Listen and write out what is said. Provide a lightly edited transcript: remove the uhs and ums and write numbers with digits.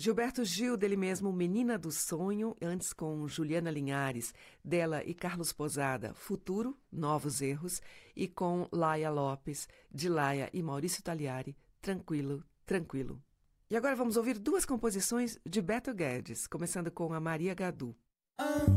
Gilberto Gil, dele mesmo, Menina do Sonho, antes com Juliana Linhares, dela e Carlos Posada, Futuro, Novos Erros, e com Laia Lopes, de Laia e Maurício Taliari, Tranquilo, Tranquilo. E agora vamos ouvir duas composições de Beto Guedes, começando com a Maria Gadu.